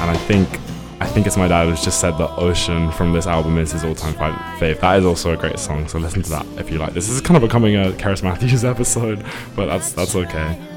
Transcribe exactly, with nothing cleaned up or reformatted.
and I think I think it's my dad who's just said that Ocean from this album is his all-time fave. That is also a great song, so listen to that if you like. This is kind of becoming a Keris Matthews episode, but that's that's okay.